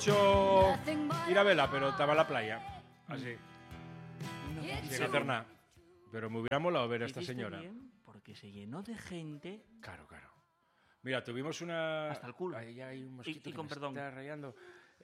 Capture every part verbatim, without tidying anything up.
Yo ir a vela, pero estaba en la playa. Así. Sin hacer nada. Pero me hubiera molado ver a esta señora. Bien porque se llenó de gente. Claro, claro. Mira, tuvimos una... Hasta el culo. Ahí hay un mosquito Y, y que con me perdón. está rayando.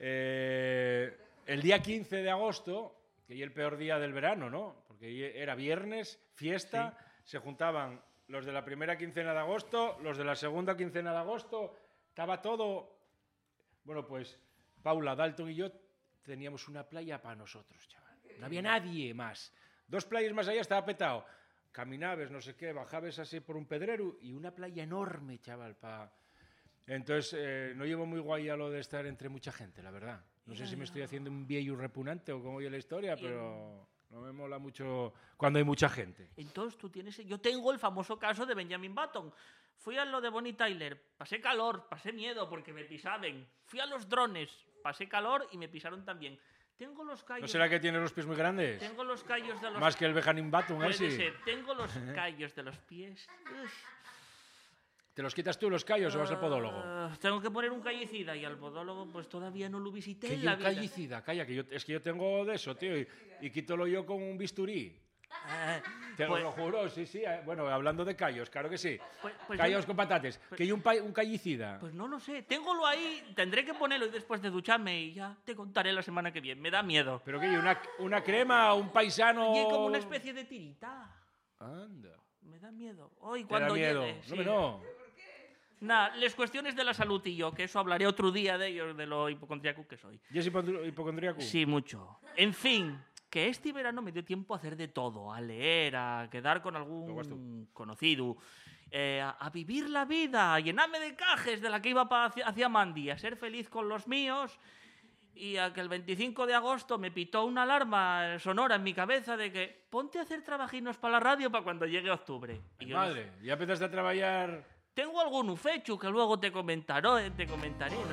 Eh, el día quince de agosto, que es el peor día del verano, ¿no? Porque era viernes, fiesta, sí. Se juntaban los de la primera quincena de agosto, los de la segunda quincena de agosto, estaba todo... Bueno, pues Paula, Dalton y yo teníamos una playa para nosotros, chaval. No había nadie más. Dos playas más allá estaba petado. Caminabas, no sé qué, bajabas así por un pedrero y una playa enorme, chaval, para... Entonces, eh, no llevo muy guay a lo de estar entre mucha gente, la verdad. No sé si me estoy haciendo un viejo repugnante o cómo oye la historia, pero no me mola mucho cuando hay mucha gente. Entonces tú tienes... Yo tengo el famoso caso de Benjamin Button. Fui a lo de Bonnie Tyler, pasé calor, pasé miedo porque me pisaban. Fui a los drones, pasé calor y me pisaron también. Tengo los callos... ¿No será que tienes los pies muy grandes? Tengo los callos de los... Más que el Benjamin Button, Puede así. ser. Tengo los callos de los pies. Uf. ¿Te los quitas tú los callos uh, o vas al podólogo? Tengo que poner un callicida y al podólogo pues todavía no lo visité. ¿Qué en la yo vida. callicida? Calla, que yo, es que yo tengo de eso, tío, y, y quítalo yo con un bisturí. Eh, Te pues, lo juro, sí, sí. Eh. Bueno, hablando de callos, claro que sí. Pues, pues callos yo, con patates. Pues, que hay un, un callicida. Pues no lo sé. Téngolo ahí, tendré que ponerlo y después de ducharme y ya te contaré la semana que viene. Me da miedo. ¿Pero qué hay? ¿Una, una crema, un paisano...? Y como una especie de tirita. Anda. Me da miedo. Hoy cuando ¿Te da miedo? llegue, No, sí. no. Nada, las cuestiones de la salud y yo, que eso hablaré otro día de ellos, de lo hipocondríaco que soy. ¿Y es hipocondríaco? Sí, mucho. En fin, que este verano me dio tiempo a hacer de todo, a leer, a quedar con algún conocido, eh, a, a vivir la vida, a llenarme de cajes de la que iba pa hacia, hacia Mandy, a ser feliz con los míos y a que el veinticinco de agosto me pitó una alarma sonora en mi cabeza de que ponte a hacer trabajinos para la radio para cuando llegue octubre. Y yo madre, no... ¿ya empezaste a trabajar...? Tengo algún ufechu que luego te comentaré, te comentaré, no sé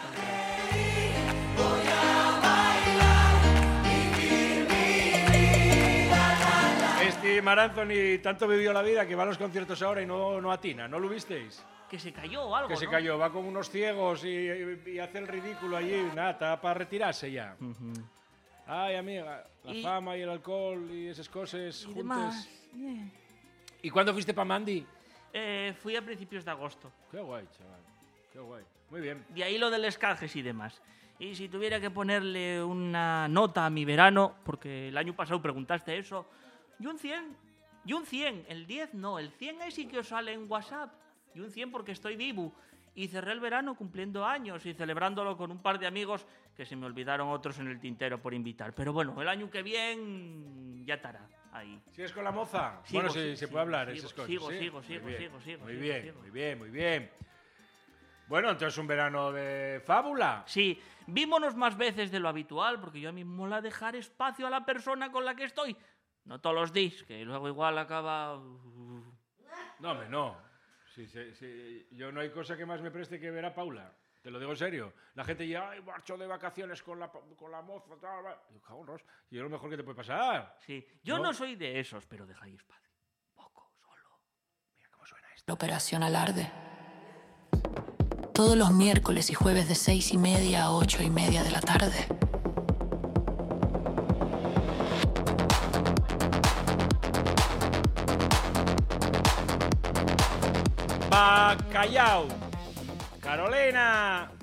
qué. Voy a bailar, vivir mi vida. Este Mar Anthony tanto vivió la vida que va a los conciertos ahora y no, no atina, ¿no lo visteis? Que se cayó o algo, Que se ¿no? cayó, va con unos ciegos y, y, y hace el ridículo allí, nada, está para retirarse ya. Uh-huh. Ay, amiga, la y, fama y el alcohol y esas cosas y juntas. Yeah. ¿Y cuándo fuiste para Mandy? Eh, fui a principios de agosto. Qué guay, chaval. Qué guay. Muy bien. De ahí lo de los canjes y demás. Y si tuviera que ponerle una nota a mi verano, porque el año pasado preguntaste eso, y un cien. Y un cien. El diez no. El cien es sí que os sale en WhatsApp. Y un cien porque estoy vivo. Y cerré el verano cumpliendo años y celebrándolo con un par de amigos que se me olvidaron otros en el tintero por invitar. Pero bueno, el año que viene ya estará. Ahí. ¿Sigues con la moza? Sigo, bueno, sí, sigo, se puede hablar sigo, esas cosas. Sigo, ¿sí? sigo, sigo, muy sigo, sigo. Muy sigo, bien, sigo. muy bien, muy bien. Bueno, entonces un verano de fábula. Sí, vímonos más veces de lo habitual, porque yo a mí me mola dejar espacio a la persona con la que estoy. No todos los días, que luego igual acaba... No, hombre, no. Sí, sí, sí. Yo no hay cosa que más me preste que ver a Paula. Te lo digo en serio. La gente ya, ay, marcho de vacaciones con la, con la moza, tal, tal. Yo, cago en Ros. Y es lo mejor que te puede pasar. Sí, yo no, no soy de esos, pero dejáis espacio. Poco, solo. Mira cómo suena esto. La Operación Alarde. Todos los miércoles y jueves de seis y media a ocho y media de la tarde. Bacallao. Carolina.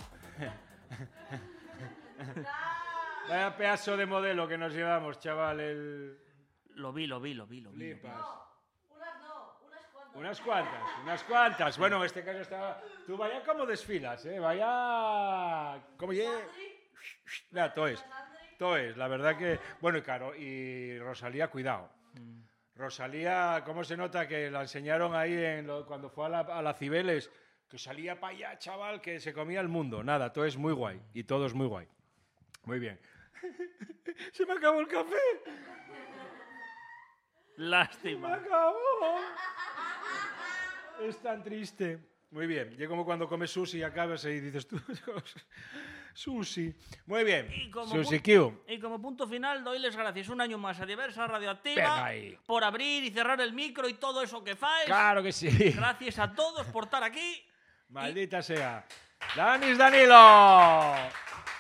Vaya pedazo de modelo que nos llevamos, chaval. El... Lo vi, lo vi, lo vi, lo vi. Flipas. No, unas no, unas cuantas. Unas cuantas, unas cuantas. Bueno, en este caso estaba... Tú vaya como desfilas, ¿eh? Vaya... ¿Cómo llega? Ya, todo es. Todo es, la verdad que... Bueno, y claro, y Rosalía, cuidado. Mm. Rosalía, ¿cómo se nota que la enseñaron ahí en lo, cuando fue a la, a la Cibeles? Que salía para allá, chaval, que se comía el mundo. Nada, todo es muy guay. Y todo es muy guay. Muy bien. Se me acabó el café. Lástima. Se me acabó. Es tan triste. Muy bien. Y como cuando comes sushi y acabas y dices tú... Sushi. Muy bien. Sushi Q. Y como punto final, doy les gracias un año más a Diversa Radioactiva por abrir y cerrar el micro y todo eso que fáis. Claro que sí. Gracias a todos por estar aquí. Maldita y... sea. Danis Danilo.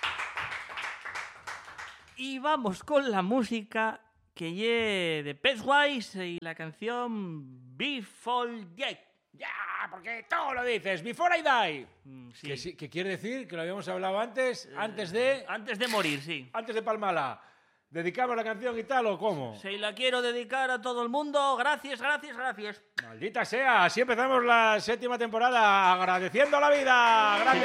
vamos con la música que lle de Pennywise y la canción Before Death. Ya, porque todo lo dices. Before I die. Mm, sí. Que, sí- que quiere decir, que lo habíamos hablado antes, antes de... Antes de morir, sí. Antes de Palmala. ¿Dedicamos la canción y tal o cómo? Se la quiero dedicar a todo el mundo. Gracias, gracias, gracias. Maldita sea, así empezamos la séptima temporada agradeciendo la vida. Gracias.